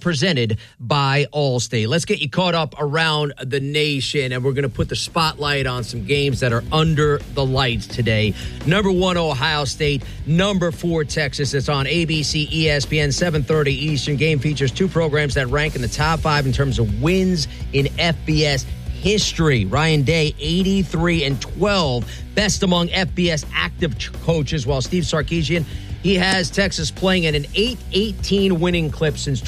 presented by Allstate. Let's get you caught up around the nation, and we're going to put the spotlight on some games that are under the lights today. Number 1, Ohio State. Number 4, Texas. It's on ABC, ESPN, 7:30 Eastern. Game features 2 programs that rank in the top 5 in terms of wins in FBS history. Ryan Day, 83-12, best among FBS active coaches, while Steve Sarkisian, he has Texas playing at an 8-18 winning clip since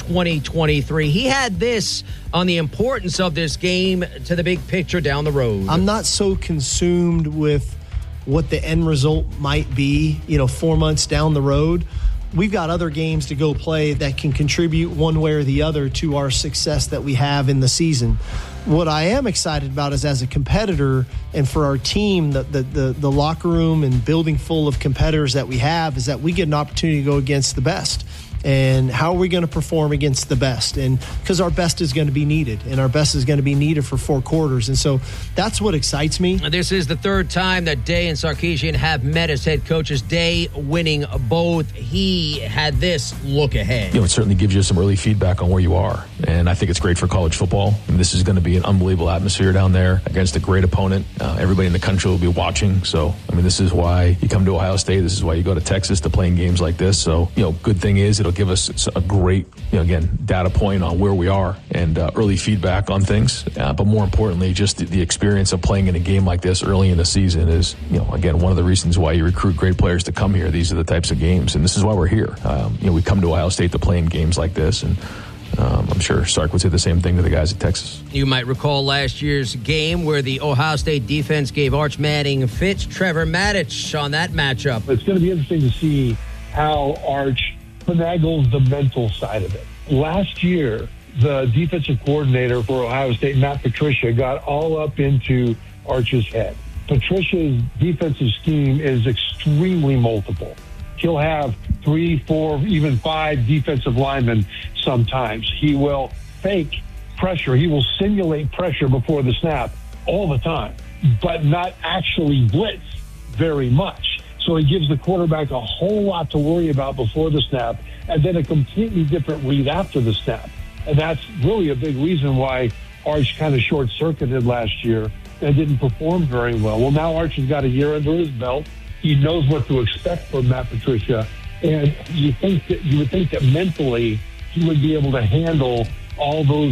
2023. He had this on the importance of this game to the big picture down the road. I'm not so consumed with what the end result might be, 4 months down the road. We've got other games to go play that can contribute one way or the other to our success that we have in the season. What I am excited about is, as a competitor and for our team, the locker room and building full of competitors that we have, is that we get an opportunity to go against the best. And how are we going to perform against the best? And because our best is going to be needed, and our best is going to be needed for 4 quarters. And so that's what excites me. This is the 3rd time that Day and Sarkisian have met as head coaches. Day winning both. He had this look ahead. It certainly gives you some early feedback on where you are. And I think it's great for college football. This is going to be an unbelievable atmosphere down there against a great opponent. Everybody in the country will be watching. So, this is why you come to Ohio State. This is why you go to Texas to play in games like this. So, good thing is it'll give us a great, data point on where we are and early feedback on things. But more importantly, just the experience of playing in a game like this early in the season is, again, one of the reasons why you recruit great players to come here. These are the types of games, and this is why we're here. We come to Ohio State to play in games like this, and I'm sure Sark would say the same thing to the guys at Texas. You might recall last year's game where the Ohio State defense gave Arch Manning fits. Trevor Matich on that matchup. It's going to be interesting to see how Arch finagles the mental side of it. Last year, the defensive coordinator for Ohio State, Matt Patricia, got all up into Arch's head. Patricia's defensive scheme is extremely multiple. He'll have 3, 4, even 5 defensive linemen sometimes. He will fake pressure. He will simulate pressure before the snap all the time, but not actually blitz very much. So he gives the quarterback a whole lot to worry about before the snap, and then a completely different read after the snap. And that's really a big reason why Arch kind of short-circuited last year and didn't perform very well. Well, now Arch has got a year under his belt. He knows what to expect from Matt Patricia, and you would think that mentally he would be able to handle all those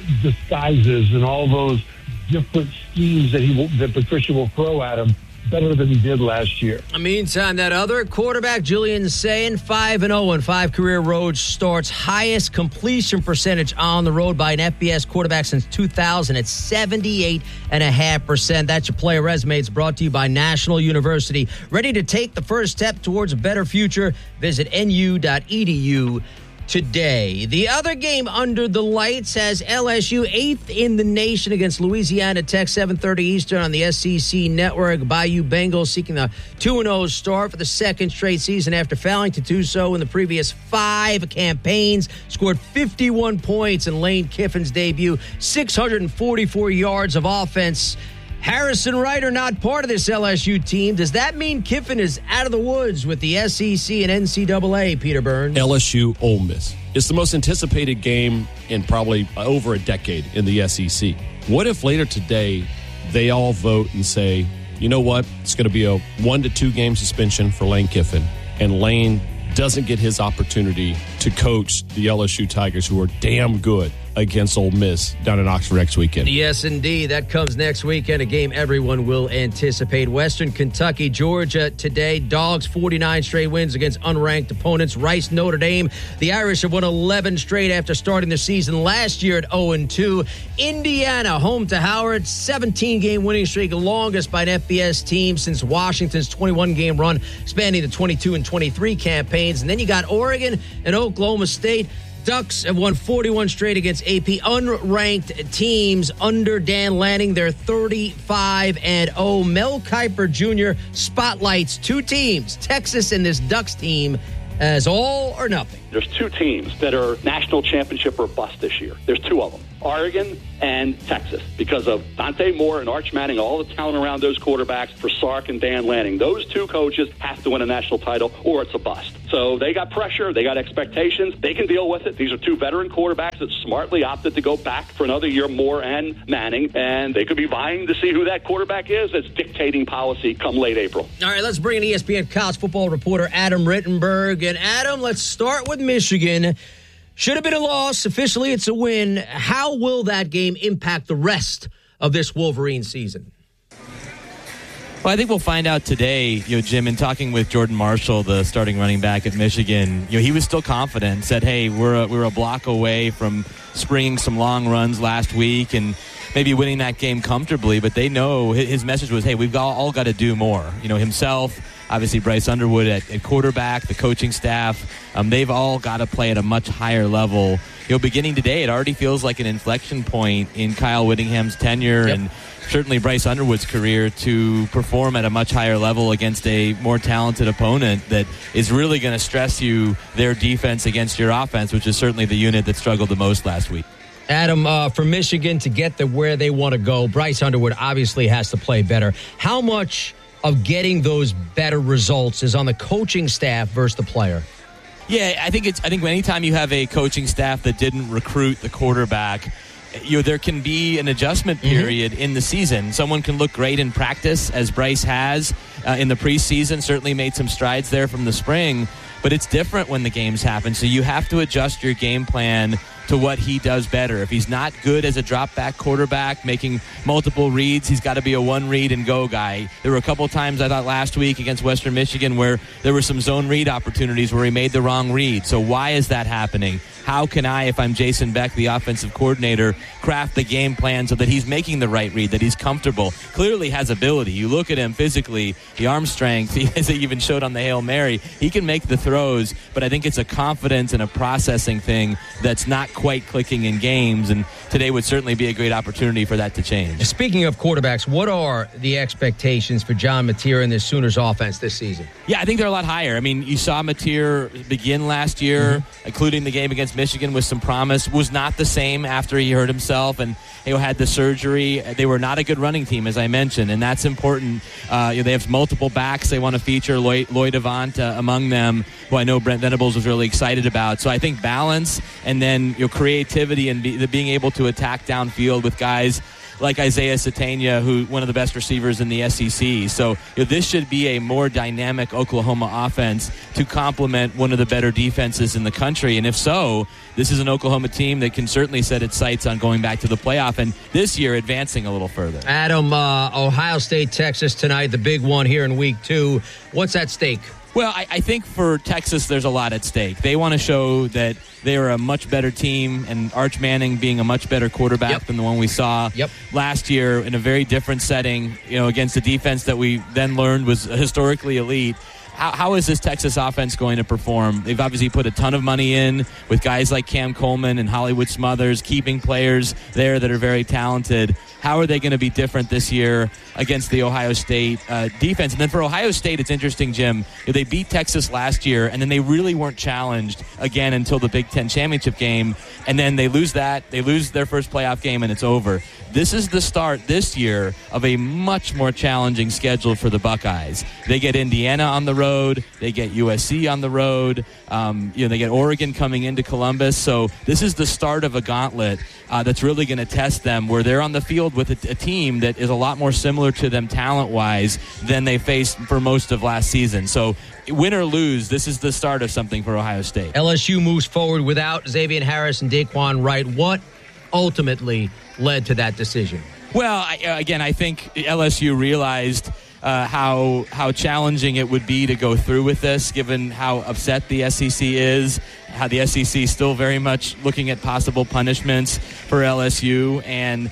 disguises and all those different schemes that Patricia will throw at him better than he did last year. Meantime, that other quarterback, Julian Sayin, 5-0 in 5 career road starts, highest completion percentage on the road by an FBS quarterback since 2000 at 78.5%. That's your player resume. It's brought to you by National University. Ready to take the first step towards a better future? Visit nu.edu today. The other game under the lights has LSU 8th in the nation against Louisiana Tech, 7:30 Eastern on the SEC Network. Bayou Bengals seeking a 2-0 start for the 2nd straight season after failing to do so in the previous 5 campaigns. Scored 51 points in Lane Kiffin's debut, 644 yards of offense. Harrison Ryder not part of this LSU team. Does that mean Kiffin is out of the woods with the SEC and NCAA, Peter Burns? LSU Ole Miss. It's the most anticipated game in probably over a decade in the SEC. What if later today they all vote and say, you know what, it's going to be a 1 to 2 game suspension for Lane Kiffin, and Lane doesn't get his opportunity to coach the LSU Tigers, who are damn good, against Ole Miss down in Oxford next weekend. Yes, indeed. That comes next weekend, a game everyone will anticipate. Western Kentucky, Georgia today. Dogs 49 straight wins against unranked opponents. Rice, Notre Dame. The Irish have won 11 straight after starting the season last year at 0-2. Indiana, home to Howard, 17-game winning streak, longest by an FBS team since Washington's 21-game run, spanning the 22 and 23 campaigns. And then you got Oregon and Oklahoma State. Ducks have won 41 straight against AP unranked teams under Dan Lanning. They're 35-0. Mel Kiper Jr. spotlights 2 teams, Texas and this Ducks team, as all or nothing. There's two teams that are national championship or bust this year. There's two of them, Oregon and Texas, because of Dante Moore and Arch Manning, all the talent around those quarterbacks for Sark and Dan Lanning. Those two coaches have to win a national title or it's a bust. So they got pressure. They got expectations. They can deal with it. These are two veteran quarterbacks that smartly opted to go back for another year, Moore and Manning, and they could be vying to see who that quarterback is that's dictating policy come late April. All right, let's bring in ESPN college football reporter Adam Rittenberg. And Adam, let's start with Michigan. Should have been a loss. Officially, it's a win. How will that game impact the rest of this Wolverine season? Well, I think we'll find out today, Jim, in talking with Jordan Marshall, the starting running back at Michigan, he was still confident, said, hey, we're a block away from springing some long runs last week and maybe winning that game comfortably, but they know his message was, hey, we've all got to do more. Himself, obviously Bryce Underwood at quarterback, the coaching staff, they've all got to play at a much higher level. Beginning today, it already feels like an inflection point in Kyle Whittingham's tenure and certainly Bryce Underwood's career to perform at a much higher level against a more talented opponent that is really going to stress you their defense against your offense, which is certainly the unit that struggled the most last week. Adam, for Michigan to get to where they want to go, Bryce Underwood obviously has to play better. How much of getting those better results is on the coaching staff versus the player? Yeah, I think anytime you have a coaching staff that didn't recruit the quarterback, there can be an adjustment period in the season. Someone can look great in practice, as Bryce has in the preseason, certainly made some strides there from the spring, but it's different when the games happen. So you have to adjust your game plan to what he does better. If he's not good as a drop-back quarterback, making multiple reads, he's got to be a one-read-and-go guy. There were a couple of times, I thought, last week against Western Michigan where there were some zone read opportunities where he made the wrong read. So why is that happening? How can I, if I'm Jason Beck, the offensive coordinator, craft the game plan so that he's making the right read, that he's comfortable? Clearly has ability. You look at him physically, the arm strength, as he even showed on the Hail Mary, he can make the throws, but I think it's a confidence and a processing thing that's not quite clicking in games, and today would certainly be a great opportunity for that to change. Speaking of quarterbacks, what are the expectations for John Mateer and the Sooners offense this season? Yeah, I think they're a lot higher. I mean, you saw Mateer begin last year, including the game against Michigan with some promise, was not the same after he hurt himself and had the surgery. They were not a good running team, as I mentioned, and that's important. They have multiple backs they want to feature, Lloyd Avant among them, who I know Brent Venables was really excited about. So I think balance and then creativity and being able to attack downfield with guys like Isaiah Satania, who one of the best receivers in the SEC. So this should be a more dynamic Oklahoma offense to complement one of the better defenses in the country. And if so, this is an Oklahoma team that can certainly set its sights on going back to the playoff and this year advancing a little further. Adam, Ohio State, Texas tonight, the big one here in week 2. What's at stake? Well, I think for Texas, there's a lot at stake. They want to show that they are a much better team, and Arch Manning being a much better quarterback than the one we saw last year in a very different setting, against a defense that we then learned was historically elite. How is this Texas offense going to perform? They've obviously put a ton of money in with guys like Cam Coleman and Hollywood Smothers, keeping players there that are very talented. How are they going to be different this year against the Ohio State defense? And then for Ohio State, it's interesting, Jim. They beat Texas last year, and then they really weren't challenged again until the Big Ten championship game. And then they lose that. They lose their first playoff game, and it's over. This is the start this year of a much more challenging schedule for the Buckeyes. They get Indiana on the road. They get USC on the road. They get Oregon coming into Columbus. So this is the start of a gauntlet that's really going to test them, where they're on the field with a team that is a lot more similar to them talent-wise than they faced for most of last season. So win or lose, this is the start of something for Ohio State. LSU moves forward without Xavier Harris and Daquan Wright. What ultimately led to that decision? Well, I think LSU realized how challenging it would be to go through with this, given how upset the SEC is, how the SEC is still very much looking at possible punishments for LSU, and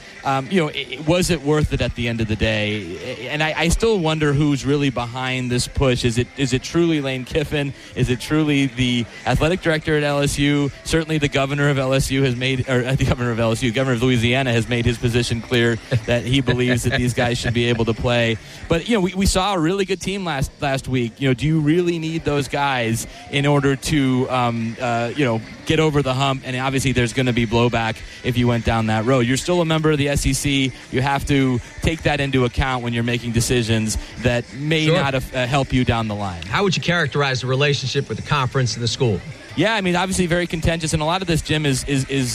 was it worth it at the end of the day? And I still wonder who's really behind this push. Is it truly Lane Kiffin? Is it truly the athletic director at LSU? Certainly the governor of LSU has made, or the governor of Louisiana has made his position clear that he believes that these guys should be able to play. But we saw a really good team last week. Do you really need those guys in order to get over the hump, and obviously there's going to be blowback if you went down that road. You're still a member of the SEC. You have to take that into account when you're making decisions that may not help you down the line. How would you characterize the relationship with the conference and the school? Yeah, I mean, obviously very contentious, and a lot of this, Jim, is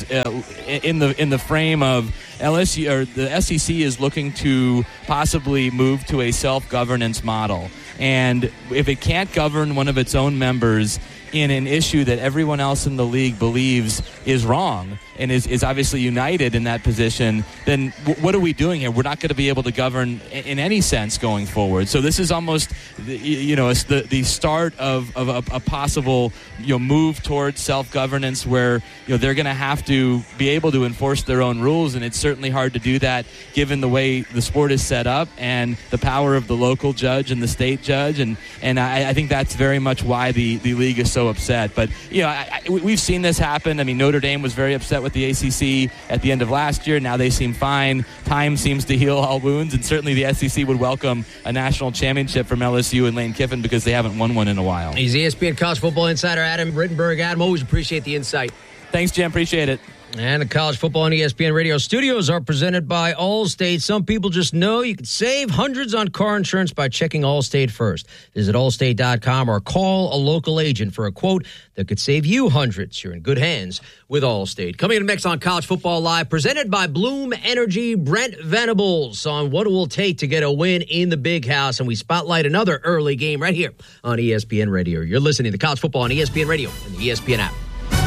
in the frame of LSU, or the SEC is looking to possibly move to a self-governance model. And if it can't govern one of its own members in an issue that everyone else in the league believes is wrong and is obviously united in that position, then what are we doing here? We're not going to be able to govern in any sense going forward. So this is almost, the start of a possible, move towards self-governance where, they're going to have to be able to enforce their own rules, and it's certainly hard to do that given the way the sport is set up and the power of the local judge and the state judge, and I think that's very much why the league is so upset. But, we've seen this happen. I mean, Notre Dame was very upset with the ACC at the end of last year. Now they seem fine. Time seems to heal all wounds, and certainly the SEC would welcome a national championship from LSU and Lane Kiffin because they haven't won one in a while. He's ESPN college football insider Adam Rittenberg. Adam, always appreciate the insight. Thanks, Jim. Appreciate it. And the College Football on ESPN Radio studios are presented by Allstate. Some people just know you can save hundreds on car insurance by checking Allstate first. Visit allstate.com or call a local agent for a quote that could save you hundreds. You're in good hands with Allstate. Coming in next on College Football Live, presented by Bloom Energy, Brent Venables on what it will take to get a win in the Big House. And we spotlight another early game right here on ESPN Radio. You're listening to College Football on ESPN Radio and the ESPN app.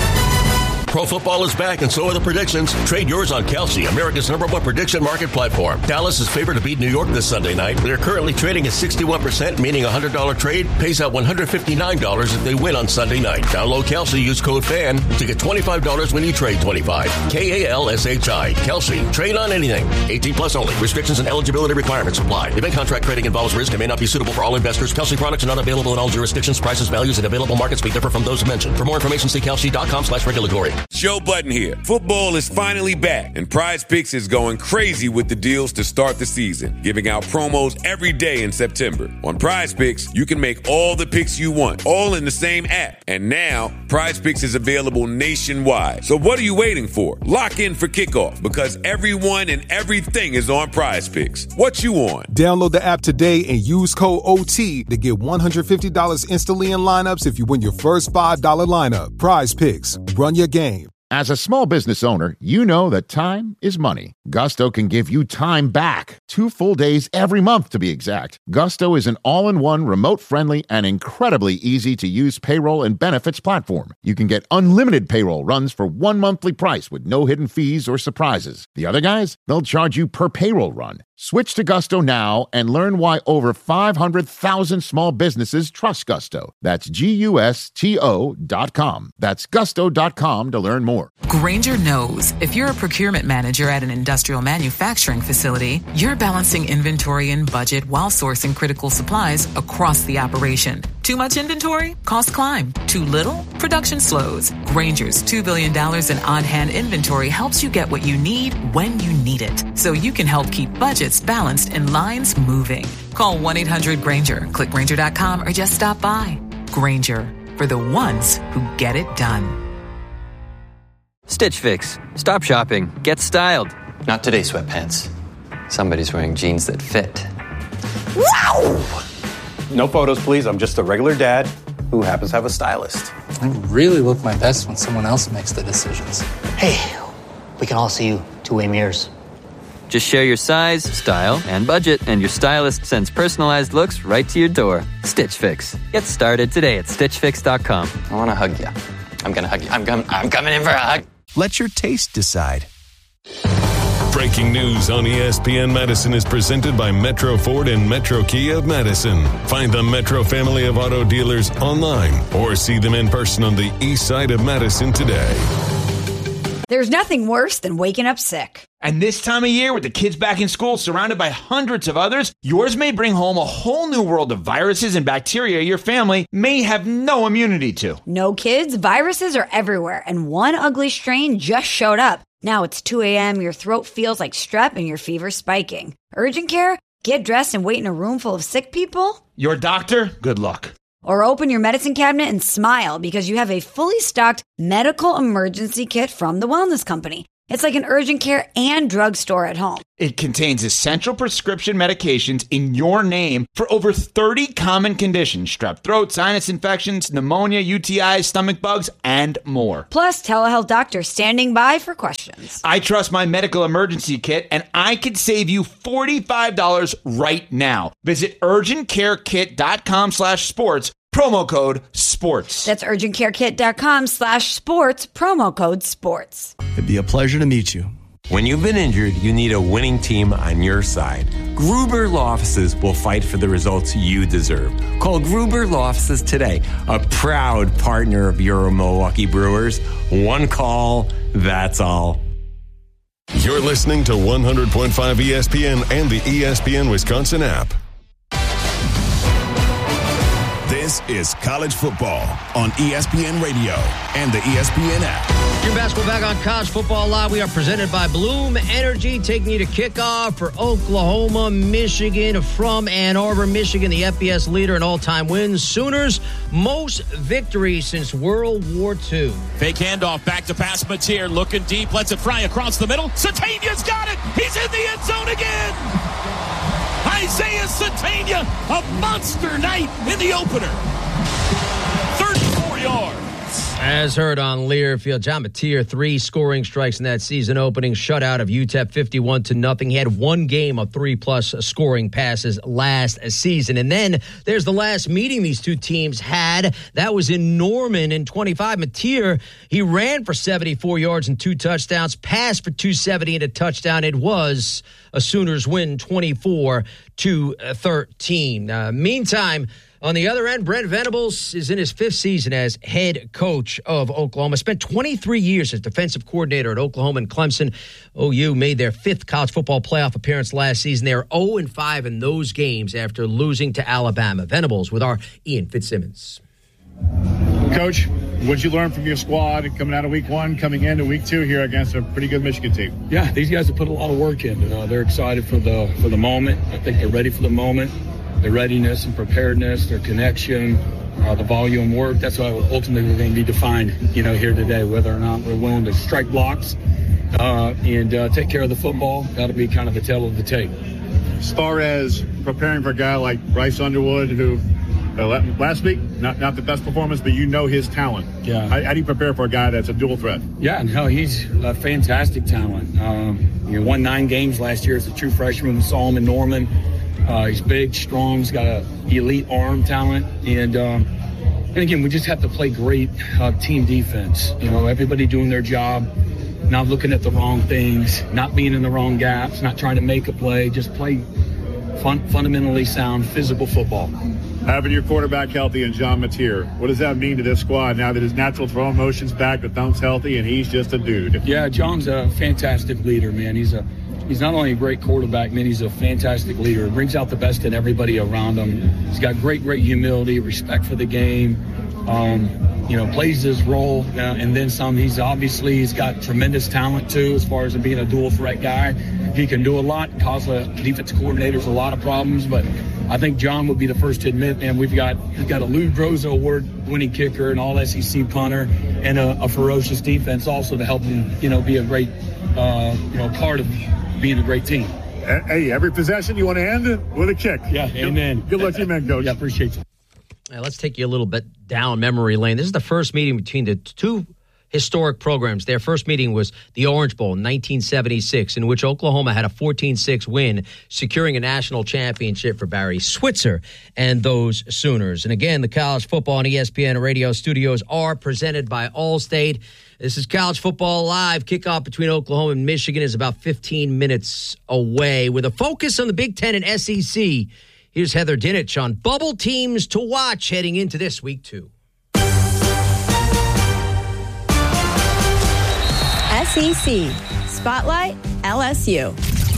Pro football is back, and so are the predictions. Trade yours on Kalshi, America's #1 prediction market platform. Dallas is favored to beat New York this Sunday night. They're currently trading at 61%, meaning a $100 trade pays out $159 if they win on Sunday night. Download Kalshi, use code FAN to get $25 when you trade 25. Kalshi. Kalshi. Trade on anything. 18 plus only. Restrictions and eligibility requirements apply. Event contract trading involves risk and may not be suitable for all investors. Kalshi products are not available in all jurisdictions. Prices, values, and available markets may differ from those mentioned. For more information, see kalshi.com/regulatory. Joe Budden here. Football is finally back, and Prize Picks is going crazy with the deals to start the season, giving out promos every day in September. On Prize Picks, you can make all the picks you want, all in the same app. And now, Prize Picks is available nationwide. So what are you waiting for? Lock in for kickoff, because everyone and everything is on Prize Picks. What you on? Download the app today and use code OT to get $150 instantly in lineups if you win your first $5 lineup. Prize Picks. Run your game. As a small business owner, you know that time is money. Gusto can give you time back. 2 full days every month, to be exact. Gusto is an all-in-one, remote-friendly, and incredibly easy-to-use payroll and benefits platform. You can get unlimited payroll runs for one monthly price with no hidden fees or surprises. The other guys, they'll charge you per payroll run. Switch to Gusto now and learn why over 500,000 small businesses trust Gusto. That's GUSTO.com. That's Gusto.com to learn more. Grainger knows if you're a procurement manager at an industrial manufacturing facility, you're balancing inventory and budget while sourcing critical supplies across the operation. Too much inventory? Costs climb. Too little? Production slows. Grainger's $2 billion in on-hand inventory helps you get what you need when you need it, so you can help keep budgets balanced and lines moving. Call 1-800-GRAINGER, click Grainger.com, or just stop by. Grainger, for the ones who get it done. Stitch Fix. Stop shopping. Get styled. Not today, sweatpants. Somebody's wearing jeans that fit. Wow! No photos, please. I'm just a regular dad who happens to have a stylist. I really look my best when someone else makes the decisions. Hey, we can all see you two-way mirrors. Just share your size, style, and budget, and your stylist sends personalized looks right to your door. Stitch Fix. Get started today at StitchFix.com. I want to hug you. I'm going to hug you. I'm coming in for a hug. Let your taste decide. Breaking news on ESPN Madison is presented by Metro Ford and Metro Kia of Madison. Find the Metro family of auto dealers online or see them in person on the east side of Madison today. There's nothing worse than waking up sick. And this time of year, with the kids back in school, surrounded by hundreds of others, yours may bring home a whole new world of viruses and bacteria your family may have no immunity to. No, kids, viruses are everywhere, and one ugly strain just showed up. Now it's 2 a.m., your throat feels like strep, and your fever's spiking. Urgent care? Get dressed and wait in a room full of sick people? Your doctor? Good luck. Or open your medicine cabinet and smile because you have a fully stocked medical emergency kit from the Wellness Company. It's like an urgent care and drugstore at home. It contains essential prescription medications in your name for over 30 common conditions: strep throat, sinus infections, pneumonia, UTIs, stomach bugs, and more. Plus, telehealth doctors standing by for questions. I trust my medical emergency kit, and I could save you $45 right now. Visit urgentcarekit.com/sports. Promo code SPORTS. That's urgentcarekit.com/sports, promo code SPORTS. It'd be a pleasure to meet you. When you've been injured, you need a winning team on your side. Gruber Law Offices will fight for the results you deserve. Call Gruber Law Offices today, a proud partner of your Milwaukee Brewers. One call, that's all. You're listening to 100.5 ESPN and the ESPN Wisconsin app. This is college football on ESPN Radio and the ESPN app. Your basketball back on College Football Live. We are presented by Bloom Energy, taking you to kickoff for Oklahoma, Michigan, from Ann Arbor, Michigan, the FBS leader in all-time wins. Sooners, most victories since World War II. Fake handoff, back to pass. Mateer looking deep, lets it fly across the middle. Satania's got it. He's in the end zone again. Isaiah Satania, a monster night in the opener. 34 yards. As heard on Learfield, John Mateer, 3 scoring strikes in that season opening shutout of UTEP 51-0. He had one game of 3+ scoring passes last season. And then there's the last meeting these two teams had. That was in Norman in 25. Mateer, he ran for 74 yards and 2 touchdowns, passed for 270 and a touchdown. It was a Sooners win 24-13. Meantime, on the other end, Brent Venables is in his 5th season as head coach of Oklahoma. Spent 23 years as defensive coordinator at Oklahoma and Clemson. OU made their 5th college football playoff appearance last season. They are 0-5 in those games after losing to Alabama. Venables with our Ian Fitzsimmons. Coach, what'd you learn from your squad coming out of week 1, coming into week 2 here against a pretty good Michigan team? Yeah, these guys have put a lot of work in. They're excited for the moment. I think they're ready for the moment. Their readiness and preparedness, their connection, the volume work. That's what ultimately we're going to be defined, here today, whether or not we're willing to strike blocks and take care of the football. That'll be kind of the tale of the tape. As far as preparing for a guy like Bryce Underwood, who last week, not the best performance, but his talent. Yeah. How do you prepare for a guy that's a dual threat? Yeah, no, he's a fantastic talent. He won 9 games last year as a true freshman. We saw him in Norman. He's big, strong. He's got an elite arm talent. And again, we just have to play great team defense. Everybody doing their job, not looking at the wrong things, not being in the wrong gaps, not trying to make a play, just play fundamentally sound, physical football. Having your quarterback healthy and John Mateer, what does that mean to this squad now that his natural throwing motion's back, the thumb's healthy, and he's just a dude? Yeah, John's a fantastic leader, man. He's not only a great quarterback, man, he's a fantastic leader. He brings out the best in everybody around him. He's got great humility, respect for the game, plays his role, and then some. He's got tremendous talent, too, as far as being a dual threat guy. He can do a lot, cause the defensive coordinators a lot of problems, but I think John would be the first to admit, man, we've got a Lou Groza award-winning kicker, an all-SEC punter, and a ferocious defense also to help him, be a great, part of being a great team. Hey, every possession you want to end with a kick. Yeah, amen. Good luck to you, man, Coach. Yeah, appreciate you. Let's take you a little bit down memory lane. This is the first meeting between the two historic programs. Their first meeting was the Orange Bowl in 1976, in which Oklahoma had a 14-6 win, securing a national championship for Barry Switzer and those Sooners. And again, the College Football and ESPN Radio studios are presented by Allstate. This is College Football Live. Kickoff between Oklahoma and Michigan is about 15 minutes away. With a focus on the Big Ten and SEC, here's Heather Dinich on bubble teams to watch heading into this week 2. SEC Spotlight LSU.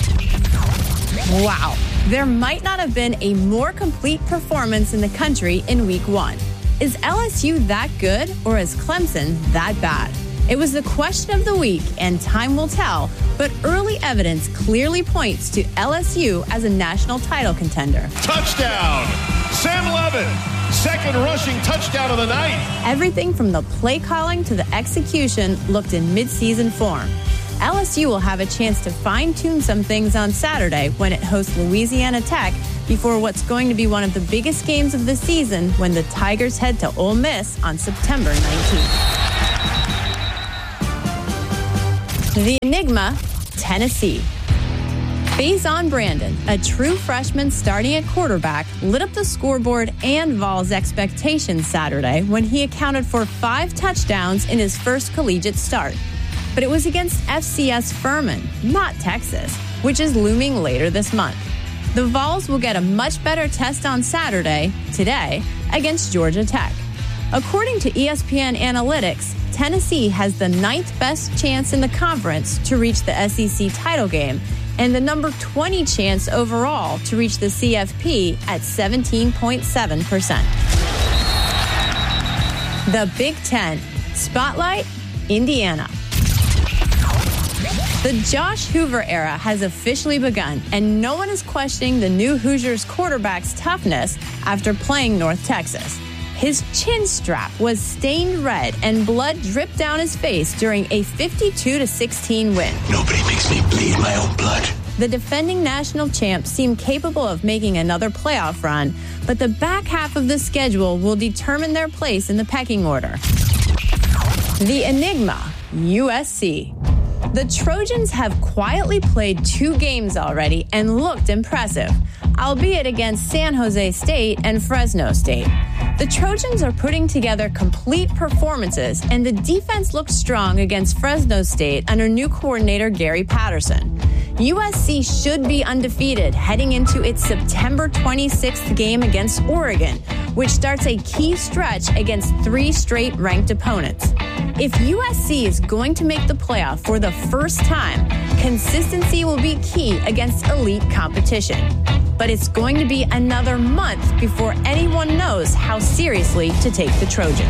Wow. There might not have been a more complete performance in the country in week 1. Is LSU that good, or is Clemson that bad? It was the question of the week, and time will tell, but early evidence clearly points to LSU as a national title contender. Touchdown! Sam Levin, second rushing touchdown of the night. Everything from the play calling to the execution looked in midseason form. LSU will have a chance to fine-tune some things on Saturday when it hosts Louisiana Tech before what's going to be one of the biggest games of the season when the Tigers head to Ole Miss on September 19th. The Enigma, Tennessee. Faison Brandon, a true freshman starting at quarterback, lit up the scoreboard and Vols' expectations Saturday when he accounted for 5 touchdowns in his first collegiate start. But it was against FCS Furman, not Texas, which is looming later this month. The Vols will get a much better test on Saturday, today, against Georgia Tech. According to ESPN Analytics, Tennessee has the 9th best chance in the conference to reach the SEC title game and the number 20 chance overall to reach the CFP at 17.7%. The Big Ten. Spotlight, Indiana. The Josh Hoover era has officially begun, and no one is questioning the new Hoosiers quarterback's toughness after playing North Texas. His chin strap was stained red and blood dripped down his face during a 52-16 win. Nobody makes me bleed my own blood. The defending national champ seemed capable of making another playoff run, but the back half of the schedule will determine their place in the pecking order. The Enigma, USC. The Trojans have quietly played 2 games already and looked impressive, albeit against San Jose State and Fresno State. The Trojans are putting together complete performances, and the defense looked strong against Fresno State under new coordinator Gary Patterson. USC should be undefeated heading into its September 26th game against Oregon, which starts a key stretch against 3 straight ranked opponents. If USC is going to make the playoff for the first time, consistency will be key against elite competition. But it's going to be another month before anyone knows how seriously to take the Trojans.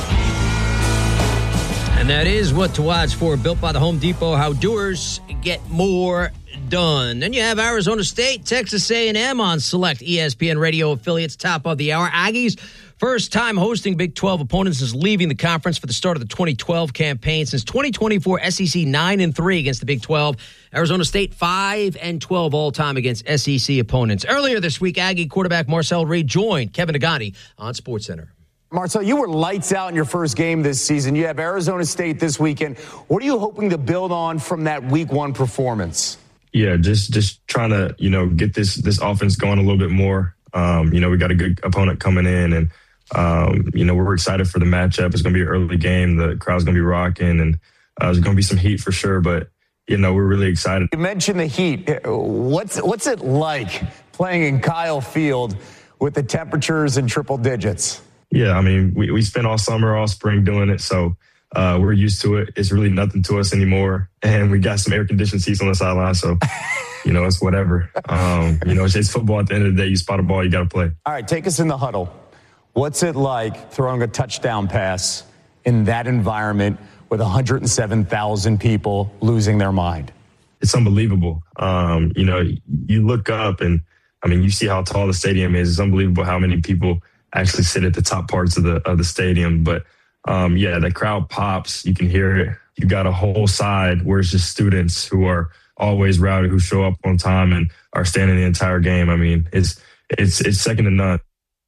And that is what to watch for. Built by the Home Depot, how doers get more done. Then you have Arizona State, Texas A&M on select ESPN radio affiliates, top of the hour. Aggies, first time hosting Big 12 opponents since leaving the conference for the start of the 2012 campaign. Since 2024, SEC 9-3 against the Big 12. Arizona State 5-12 all-time against SEC opponents. Earlier this week, Aggie quarterback Marcel Reed joined Kevin Nagani on SportsCenter. Marcel, you were lights out in your first game this season. You have Arizona State this weekend. What are you hoping to build on from that week 1 performance? Yeah, just trying to, get this offense going a little bit more. We got a good opponent coming in, and, we're excited for the matchup. It's going to be an early game. The crowd's going to be rocking, and there's going to be some heat for sure, but, we're really excited. You mentioned the heat. What's it like playing in Kyle Field with the temperatures in triple digits? Yeah, we spent all summer, all spring doing it, so we're used to it. It's really nothing to us anymore, and we got some air-conditioned seats on the sideline, so, it's whatever. It's football. At the end of the day, you spot a ball, you got to play. All right, take us in the huddle. What's it like throwing a touchdown pass in that environment with 107,000 people losing their mind? It's unbelievable. You look up and, you see how tall the stadium is. It's unbelievable how many people actually sit at the top parts of the stadium. But, the crowd pops. You can hear it. You got a whole side where it's just students who are always rowdy, who show up on time and are standing the entire game. It's second to none.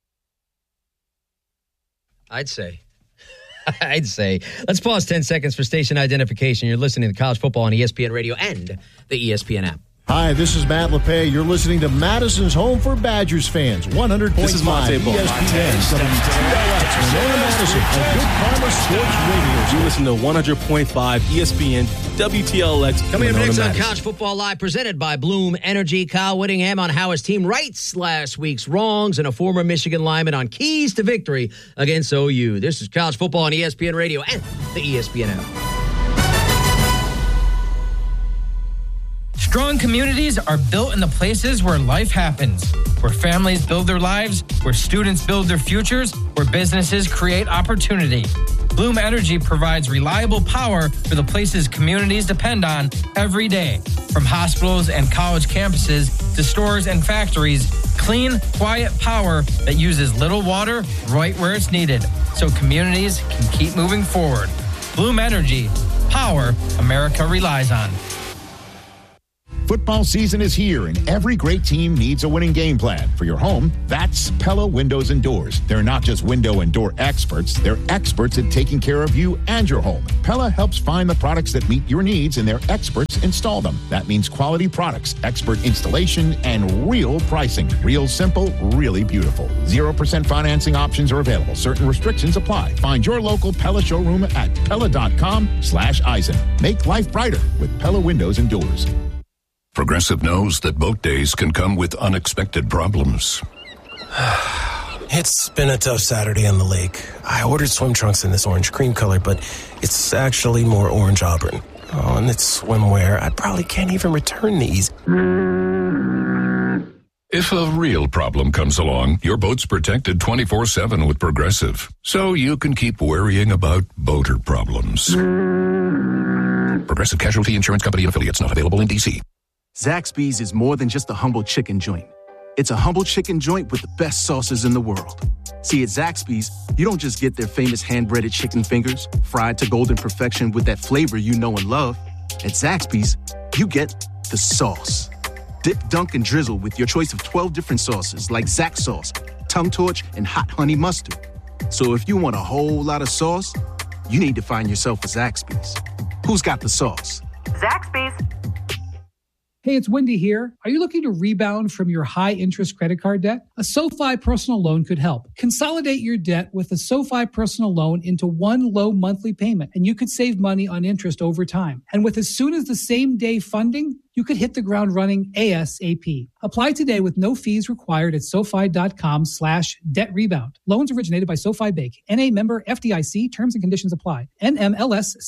I'd say. Let's pause 10 seconds for station identification. You're listening to College Football on ESPN Radio and the ESPN app. Hi, this is Matt LePay. You're listening to Madison's home for Badgers fans. 100.5 This is Monte Ball. ESPN, WTLX, Winona Madison, and Good Karma Sports Radio. You listen to 100.5 ESPN, WTLX, Coming up next on Madison. College Football Live, presented by Bloom Energy. Kyle Whittingham on how his team rights last week's wrongs and a former Michigan lineman on keys to victory against OU. This is College Football on ESPN Radio and the ESPN app. Strong communities are built in the places where life happens, where families build their lives, where students build their futures, where businesses create opportunity. Bloom Energy provides reliable power for the places communities depend on every day. From hospitals and college campuses to stores and factories, clean, quiet power that uses little water right where it's needed, so communities can keep moving forward. Bloom Energy, power America relies on. Football season is here, and every great team needs a winning game plan. For your home, that's Pella Windows and Doors. They're not just window and door experts, they're experts at taking care of you and your home. Pella helps find the products that meet your needs, and their experts install them. That means quality products, expert installation, and real pricing. Real simple, really beautiful. 0% financing options are available. Certain restrictions apply. Find your local Pella showroom at Pella.com/Eisen. Make life brighter with Pella Windows and Doors. Progressive knows that boat days can come with unexpected problems. It's been a tough Saturday on the lake. I ordered swim trunks in this orange cream color, but it's actually more orange auburn. Oh, and it's swimwear. I probably can't even return these. If a real problem comes along, your boat's protected 24/7 with Progressive, so you can keep worrying about boater problems. Progressive Casualty Insurance Company and Affiliates, not available in D.C. Zaxby's is more than just a humble chicken joint. It's a humble chicken joint with the best sauces in the world. See, at Zaxby's, you don't just get their famous hand-breaded chicken fingers, fried to golden perfection with that flavor you know and love. At Zaxby's, you get the sauce. Dip, dunk, and drizzle with your choice of 12 different sauces like Zax sauce, tongue torch, and hot honey mustard. So if you want a whole lot of sauce, you need to find yourself a Zaxby's. Who's got the sauce? Zaxby's. Hey, it's Wendy here. Are you looking to rebound from your high-interest credit card debt? A SoFi personal loan could help. Consolidate your debt with a SoFi personal loan into one low monthly payment, and you could save money on interest over time. And with as soon as the same day funding, you could hit the ground running ASAP. Apply today with no fees required at SoFi.com/debt rebound. Loans originated by SoFi Bank. NA member FDIC. Terms and conditions apply. NMLS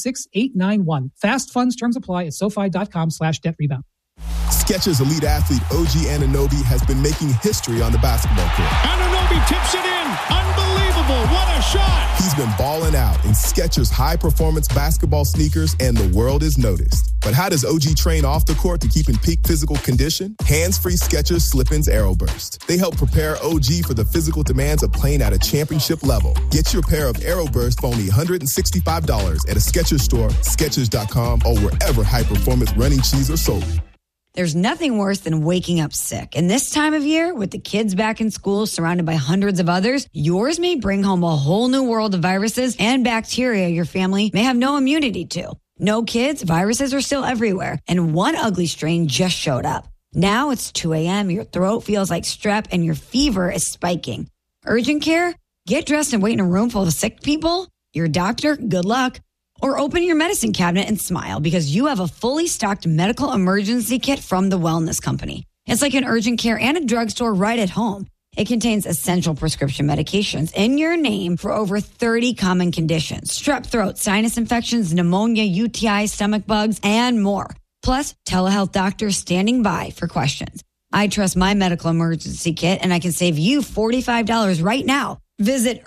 696891. Fast funds terms apply at SoFi.com/debt rebound. Skechers elite athlete OG Anunoby has been making history on the basketball court. Anunoby tips it in. Unbelievable. What a shot. He's been balling out in Skechers high-performance basketball sneakers, and the world is noticed. But how does OG train off the court to keep in peak physical condition? Hands-free Skechers Slip-ins Aeroburst. They help prepare OG for the physical demands of playing at a championship level. Get your pair of Aeroburst for only $165 at a Skechers store, Skechers.com, or wherever high-performance running shoes are sold. There's nothing worse than waking up sick. And this time of year, with the kids back in school surrounded by hundreds of others, yours may bring home a whole new world of viruses and bacteria your family may have no immunity to. No kids, viruses are still everywhere. And one ugly strain just showed up. Now it's 2 a.m., your throat feels like strep, and your fever is spiking. Urgent care? Get dressed and wait in a room full of sick people? Your doctor? Good luck. Or open your medicine cabinet and smile because you have a fully stocked medical emergency kit from the Wellness Company. It's like an urgent care and a drugstore right at home. It contains essential prescription medications in your name for over 30 common conditions. Strep throat, sinus infections, pneumonia, UTI, stomach bugs, and more. Plus, telehealth doctors standing by for questions. I trust my medical emergency kit, and I can save you $45 right now. Visit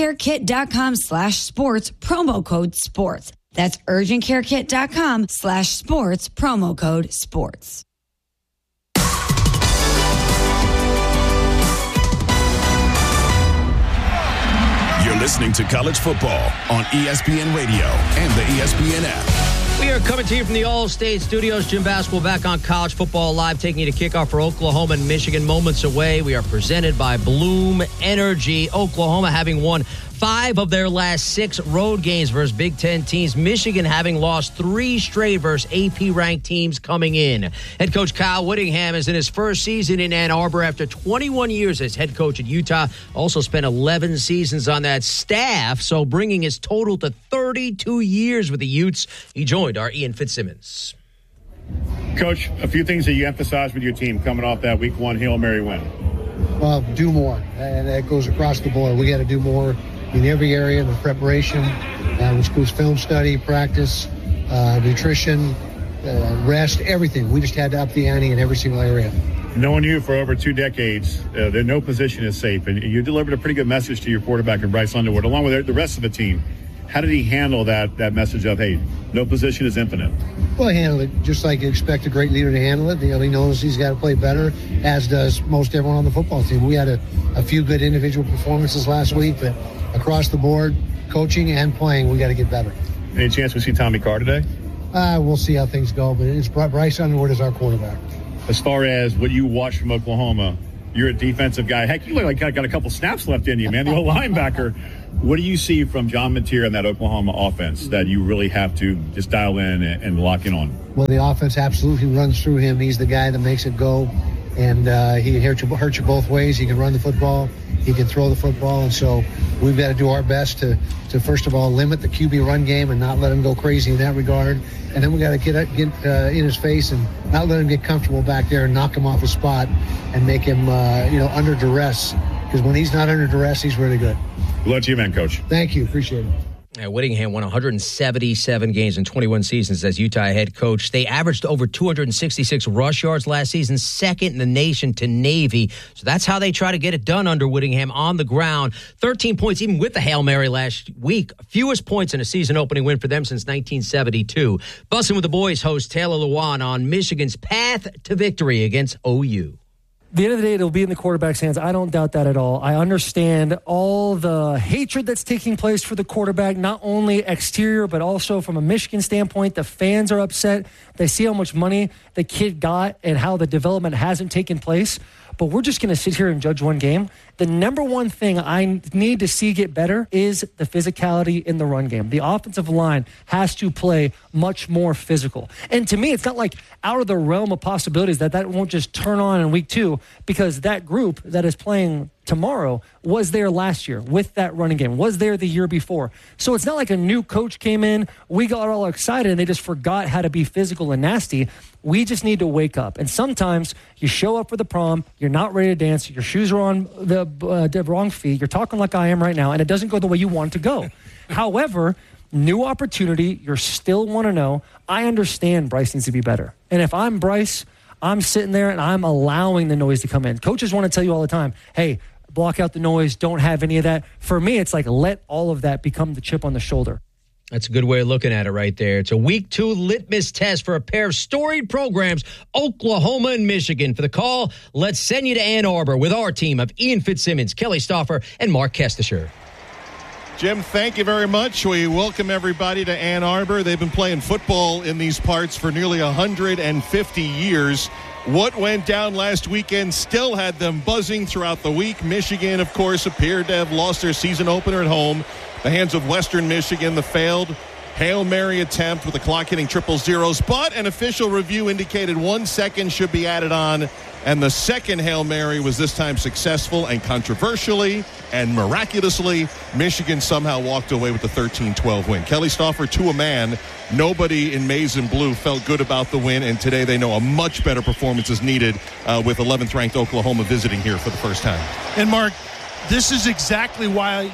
urgentcarekit.com/sports, promo code sports. That's urgentcarekit.com/sports, promo code sports. You're listening to College Football on ESPN Radio and the ESPN app. We are coming to you from the All-State Studios. Jim Basketball back on College Football Live, taking you to kickoff for Oklahoma and Michigan moments away. We are presented by Bloom Energy. Oklahoma having won 5 of their last 6 road games versus Big Ten teams. Michigan having lost 3 straight versus AP-ranked teams coming in. Head coach Kyle Whittingham is in his first season in Ann Arbor after 21 years as head coach at Utah. Also spent 11 seasons on that staff, so bringing his total to 32 years with the Utes. He joined our Ian Fitzsimmons. Coach, a few things that you emphasized with your team coming off that Week 1 Hail Mary win. Well, do more, and that goes across the board. We got to do more in every area of the preparation, which includes film study, practice, nutrition, rest, everything. We just had to up the ante in every single area. Knowing you for over 2 decades, no position is safe, and you delivered a pretty good message to your quarterback in Bryce Underwood, along with the rest of the team. How did he handle that message of, hey, no position is infinite? Well, he handled it just like you expect a great leader to handle it. He knows he's got to play better, as does most everyone on the football team. We had a few good individual performances last week, but across the board, coaching and playing, we got to get better. Any chance we see Tommy Carr today? We'll see how things go, but it's Bryce Underwood is our quarterback. As far as what you watch from Oklahoma, you're a defensive guy. Heck, you look like you got a couple snaps left in you, man. The old linebacker. What do you see from John Mateer in that Oklahoma offense that you really have to just dial in and lock in on? Well, the offense absolutely runs through him. He's the guy that makes it go, and he can hurt you both ways. He can run the football. He can throw the football, and so we've got to do our best to first of all limit the QB run game and not let him go crazy in that regard. And then we got to get in his face and not let him get comfortable back there and knock him off his spot and make him under duress, because when he's not under duress, he's really good. Good luck to you, man, Coach. Thank you. Appreciate it. Whittingham won 177 games in 21 seasons as Utah head coach. They averaged over 266 rush yards last season, second in the nation to Navy. So that's how they try to get it done under Whittingham on the ground. 13 points, even with the Hail Mary last week. Fewest points in a season-opening win for them since 1972. Bussin' with the Boys host Taylor Lewan on Michigan's path to victory against OU. At the end of the day, it'll be in the quarterback's hands. I don't doubt that at all. I understand all the hatred that's taking place for the quarterback, not only exterior, but also from a Michigan standpoint. The fans are upset. They see how much money the kid got and how the development hasn't taken place. But we're just going to sit here and judge one game. The number one thing I need to see get better is the physicality in the run game. The offensive line has to play much more physical. And to me, it's not like out of the realm of possibilities that won't just turn on in week 2, because that group that is playing tomorrow was there last year with that running game, was there the year before. So it's not like a new coach came in, we got all excited, and they just forgot how to be physical and nasty. We just need to wake up. And sometimes you show up for the prom, you're not ready to dance, your shoes are on the wrong feet, you're talking like I am right now, and it doesn't go the way you want it to go. However, new opportunity, you're still 1-0. I understand Bryce needs to be better. And if I'm Bryce, I'm sitting there and I'm allowing the noise to come in. Coaches want to tell you all the time, hey, block out the noise, don't have any of that. For me, it's like let all of that become the chip on the shoulder. That's a good way of looking at it right there. It's a week 2 litmus test for a pair of storied programs, Oklahoma and Michigan. For the call, let's send you to Ann Arbor with our team of Ian Fitzsimmons, Kelly Stauffer, and Mark Kestisher. Jim, thank you very much. We welcome everybody to Ann Arbor. They've been playing football in these parts for nearly 150 years. What went down last weekend still had them buzzing throughout the week. Michigan, of course, appeared to have lost their season opener at home. The hands of Western Michigan, the failed Hail Mary attempt with the clock hitting 000s. But an official review indicated 1 second should be added on. And the second Hail Mary was this time successful, and controversially and miraculously, Michigan somehow walked away with the 13-12 win. Kelly Stauffer, to a man, nobody in maize and blue felt good about the win, and today they know a much better performance is needed with 11th-ranked Oklahoma visiting here for the first time. And, Mark, this is exactly why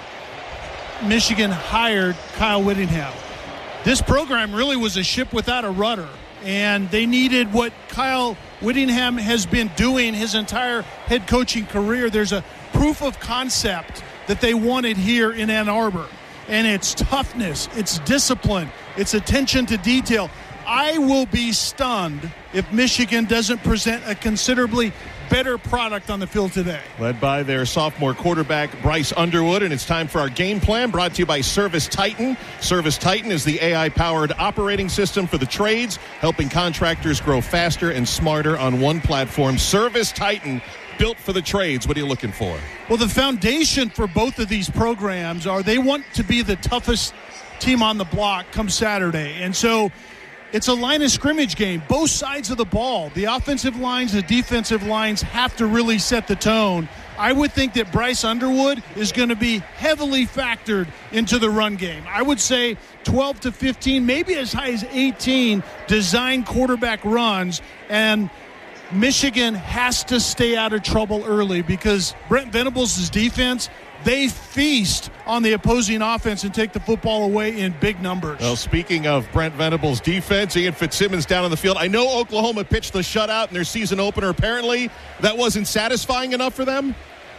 Michigan hired Kyle Whittingham. This program really was a ship without a rudder, and they needed what Kyle Whittingham has been doing his entire head coaching career. There's a proof of concept that they wanted here in Ann Arbor, and it's toughness, it's discipline, it's attention to detail. I will be stunned if Michigan doesn't present a considerably better product on the field today. Led by their sophomore quarterback, Bryce Underwood, and it's time for our game plan, brought to you by Service Titan. Service Titan is the AI-powered operating system for the trades, helping contractors grow faster and smarter on one platform. Service Titan, built for the trades. What are you looking for? Well, the foundation for both of these programs are they want to be the toughest team on the block come Saturday. And so it's a line of scrimmage game, both sides of the ball. The offensive lines, the defensive lines have to really set the tone. I would think that Bryce Underwood is going to be heavily factored into the run game. I would say 12 to 15, maybe as high as 18 design quarterback runs. And Michigan has to stay out of trouble early because Brent Venables' defense, they feast on the opposing offense and take the football away in big numbers. Well, speaking of Brent Venables' defense, Ian Fitzsimmons down on the field. I know Oklahoma pitched the shutout in their season opener. Apparently, that wasn't satisfying enough for them.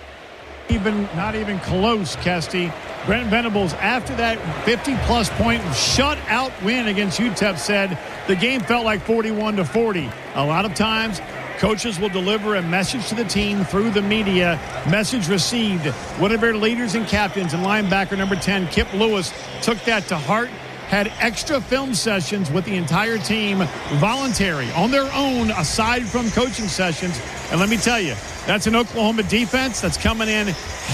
Not even close, Kesty. Brent Venables, after that 50-plus point shutout win against UTEP, said the game felt like 41-40. A lot of times, coaches will deliver a message to the team through the media. Message received. One of their leaders and captains and linebacker number 10, Kip Lewis, took that to heart, had extra film sessions with the entire team, voluntary, on their own, aside from coaching sessions. And let me tell you, that's an Oklahoma defense that's coming in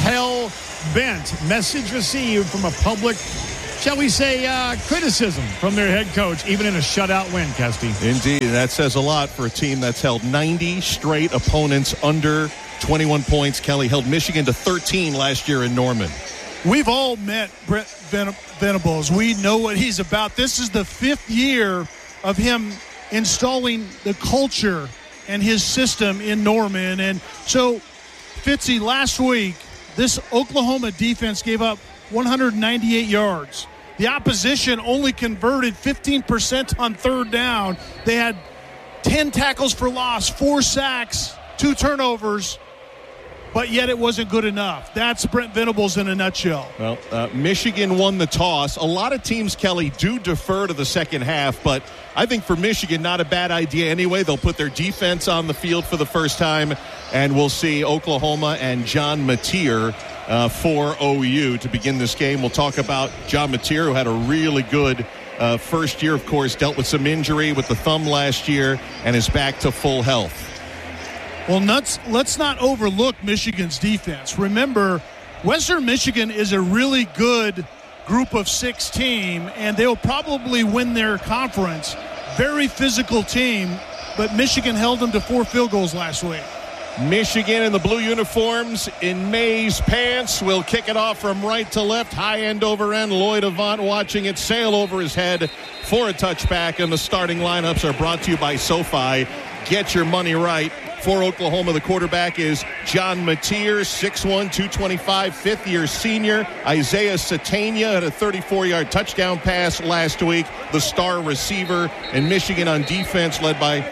hell-bent. Message received from a public, shall we say, criticism from their head coach, even in a shutout win, Kesty. Indeed, that says a lot for a team that's held 90 straight opponents under 21 points. Kelly held Michigan to 13 last year in Norman. We've all met Brent Venables. We know what he's about. This is the 5th year of him installing the culture and his system in Norman. And so, Fitzy, last week, this Oklahoma defense gave up 198 yards. The opposition only converted 15% on third down. They had 10 tackles for loss, 4 sacks, 2 turnovers, but yet it wasn't good enough. That's Brent Venables in a nutshell. Well, Michigan won the toss. A lot of teams, Kelly, do defer to the second half, but I think for Michigan, not a bad idea anyway. They'll put their defense on the field for the first time, and we'll see Oklahoma and John Mateer for OU to begin this game. We'll talk about John Mateer, who had a really good first year, of course, dealt with some injury with the thumb last year and is back to full health. Well, let's not overlook Michigan's defense. Remember, Western Michigan is a really good group of 6 team, and they'll probably win their conference. Very physical team, but Michigan held them to 4 field goals last week. Michigan in the blue uniforms in May's pants will kick it off from right to left, high end over end. Lloyd Avant watching it sail over his head for a touchback, and the starting lineups are brought to you by SoFi. Get your money right. For Oklahoma, the quarterback is John Mateer, 6'1", 225, fifth-year senior. Isaiah Satania had a 34-yard touchdown pass last week. The star receiver in Michigan on defense, led by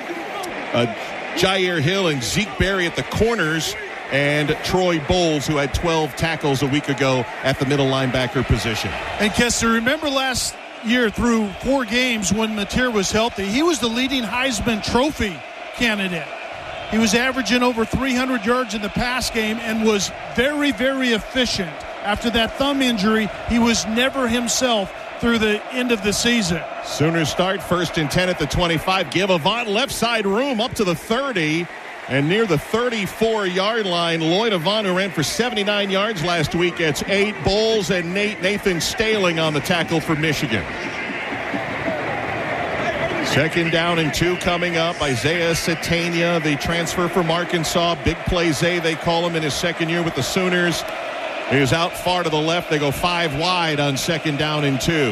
Jair Hill and Zeke Berry at the corners, and Troy Bowles, who had 12 tackles a week ago at the middle linebacker position. And Kester, remember last year through 4 games when Mateer was healthy, he was the leading Heisman Trophy candidate. He was averaging over 300 yards in the pass game and was very, very efficient. After that thumb injury, he was never himself through the end of the season. Sooners start 1st and 10 at the 25. Give Avant left side room up to the 30. And near the 34-yard line, Lloyd Avant, who ran for 79 yards last week, gets 8. Bowles and Nathan Staling on the tackle for Michigan. 2nd down and 2 coming up. Isaiah Satania, the transfer from Arkansas. Big play Zay, they call him, in his 2nd year with the Sooners. He was out far to the left. They go 5 wide on 2nd down and 2.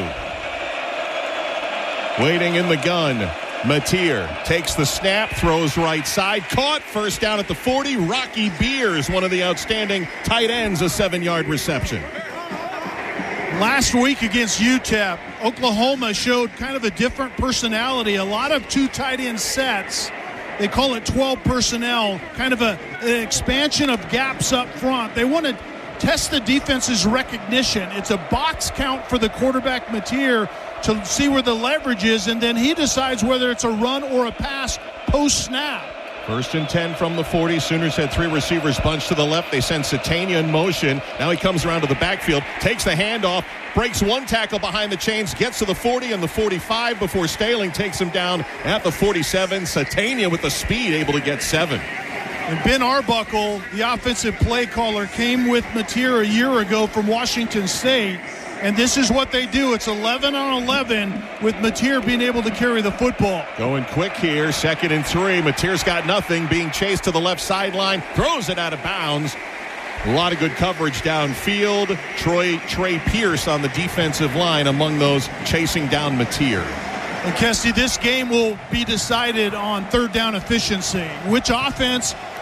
Waiting in the gun. Mateer takes the snap, throws right side. Caught, 1st down at the 40. Rocky Beers, one of the outstanding tight ends, a 7-yard reception. Last week against UTEP, Oklahoma showed kind of a different personality. A lot of 2 tight end sets. They call it 12 personnel, kind of an expansion of gaps up front. They want to test the defense's recognition. It's a box count for the quarterback, Mateer, to see where the leverage is, and then he decides whether it's a run or a pass post-snap. 1st and 10 from the 40. Sooners had 3 receivers bunched to the left. They send Satania in motion. Now he comes around to the backfield, takes the handoff, breaks 1 tackle behind the chains, gets to the 40 and the 45 before Staling takes him down at the 47. Satania with the speed, able to get 7. And Ben Arbuckle, the offensive play caller, came with Mateer a year ago from Washington State. And this is what they do. It's 11 on 11 with Mateer being able to carry the football. Going quick here, 2nd and 3. Mateer's got nothing, being chased to the left sideline, throws it out of bounds. A lot of good coverage downfield. Trey Pierce on the defensive line among those chasing down Mateer. And Kesty, this game will be decided on 3rd down efficiency. Which offense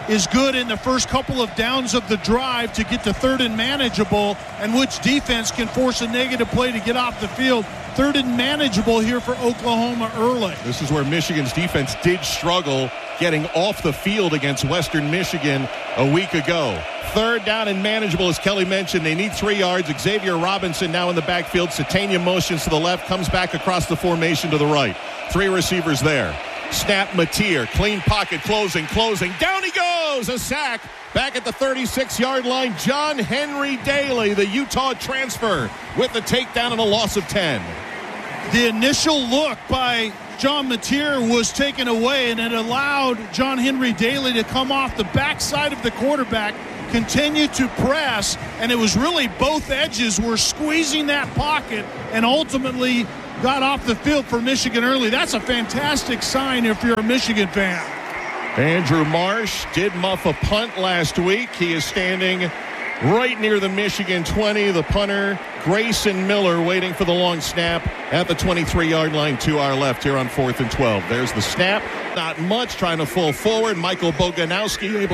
is good in the first couple of downs of the drive to get to third and manageable, and which defense can force a negative play to get off the field. Third and manageable here for Oklahoma early. This is where Michigan's defense did struggle getting off the field against Western Michigan a week ago. Third down and manageable, as Kelly mentioned. They need 3 yards. Xavier Robinson now in the backfield. Satania motions to the left, comes back across the formation to the right. 3 receivers there. Snap Mateer, clean pocket, closing. Down he goes, a sack. Back at the 36-yard line, John Henry Daly, the Utah transfer, with the takedown and a loss of 10. The initial look by John Mateer was taken away, and it allowed John Henry Daly to come off the backside of the quarterback, continue to press, and it was really both edges were squeezing that pocket and ultimately got off the field for Michigan early. That's a fantastic sign if you're a Michigan fan. Andrew Marsh did muff a punt last week. He is standing right near the Michigan 20. The punter, Grayson Miller, waiting for the long snap at the 23-yard line to our left here on 4th and 12. There's the snap. Not much, trying to fall forward. Michael Boganowski able